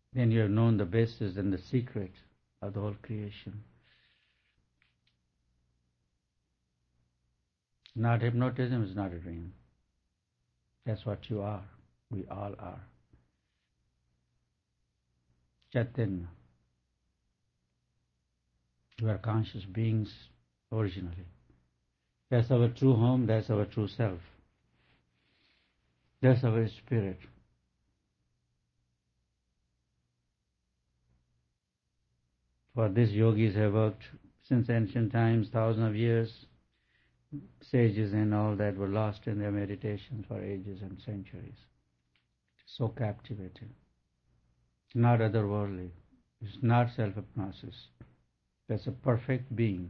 then you have known the basis and the secret of the whole creation. Not hypnotism is not a dream. That's what you are. We all are. Chaitanya. We are conscious beings originally. That's our true home, that's our true self. That's our spirit. For this yogis have worked since ancient times, thousands of years. Sages and all that were lost in their meditations for ages and centuries. So captivating. It's not otherworldly. It's not self-hypnosis. That's a perfect being.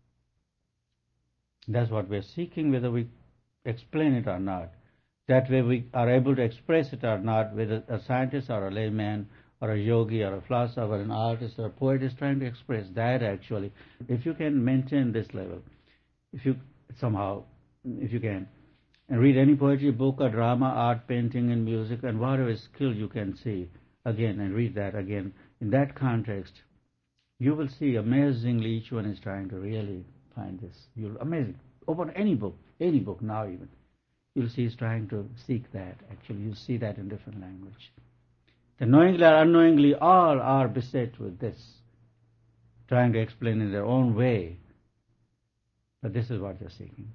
That's what we're seeking, whether we explain it or not. That way we are able to express it or not, whether a scientist or a layman or a yogi or a philosopher, an artist or a poet is trying to express that actually. If you can maintain this level, if you can, and read any poetry book or drama, art, painting and music and whatever skill you can see again and read that again, in that context, you will see amazingly each one is trying to really find this. Amazing. Open any book now even. You'll see he's trying to seek that. Actually, you see that in different language. The knowingly or unknowingly, all are beset with this, trying to explain in their own way. But this is what they're seeking.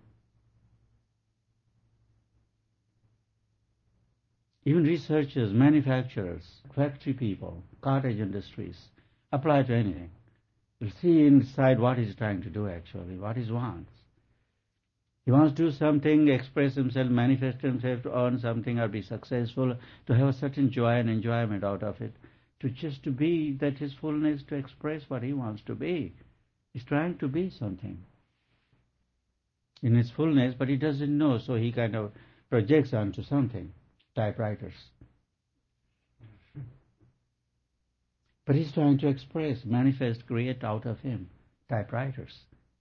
Even researchers, manufacturers, factory people, cottage industries, apply to anything. You'll see inside what he's trying to do actually, what he wants. He wants to do something, express himself, manifest himself, to earn something or be successful, to have a certain joy and enjoyment out of it, to be that his fullness, to express what he wants to be. He's trying to be something in his fullness, but he doesn't know, so he kind of projects onto something, typewriters. But he's trying to express, manifest, create out of him, typewriters.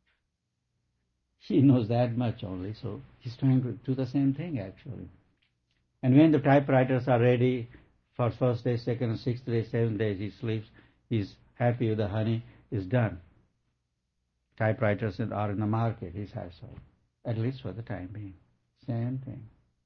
He knows that much only, so he's trying to do the same thing actually. And when the typewriters are ready for first day, second, sixth day, seventh day, he sleeps, he's happy with the honey, is done. Typewriters are in the market, he's household, at least for the time being. Same thing.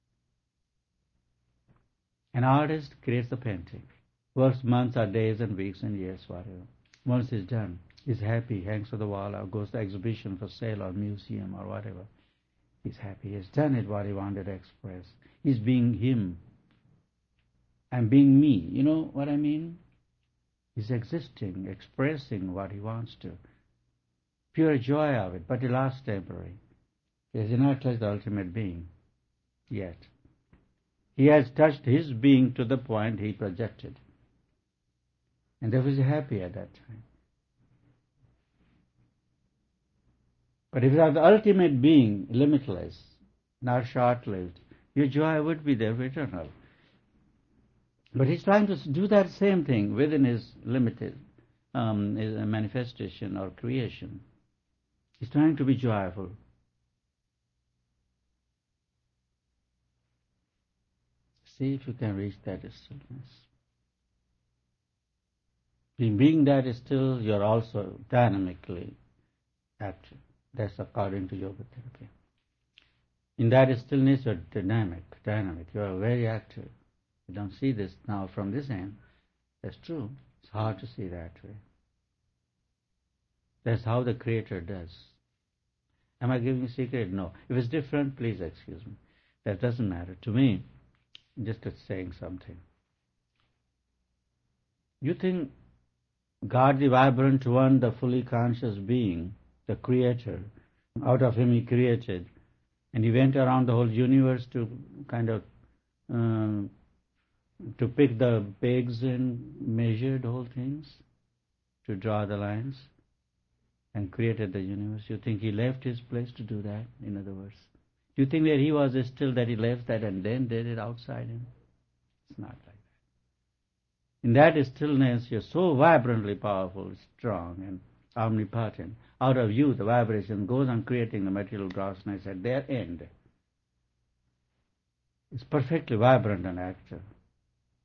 An artist creates the painting, works months or days and weeks and years, whatever. Once it's done, he's happy, hangs on the wall or goes to exhibition for sale or museum or whatever. He's happy. He's done it what he wanted to express. He's being him. I'm being me. You know what I mean? He's existing, expressing what he wants to. Pure joy of it, but it lasts temporary. He has not touched the ultimate being yet. He has touched his being to the point he projected. And therefore he's happy at that time. But if you have the ultimate being, limitless, not short-lived, your joy would be there eternal. But he's trying to do that same thing within his limited his manifestation or creation. He's trying to be joyful. See if you can reach that stillness. In being that is still, you're also dynamically active. That's according to yoga therapy. In that stillness, you're dynamic. You are very active. You don't see this now from this end. That's true. It's hard to see that way. That's how the Creator does. Am I giving a secret? No. If it's different, please excuse me. That doesn't matter. To me, just saying something. You think God, the vibrant one, the fully conscious being, the Creator, out of him he created, and he went around the whole universe to kind of to pick the pegs and measure the whole things, to draw the lines, and created the universe. You think he left his place to do that, in other words? Do you think that he was still that he left that and then did it outside him? It's not like that. In that stillness, you're so vibrantly powerful, strong, and omnipotent. Out of you, the vibration goes on creating the material grossness at their end. It's perfectly vibrant and active.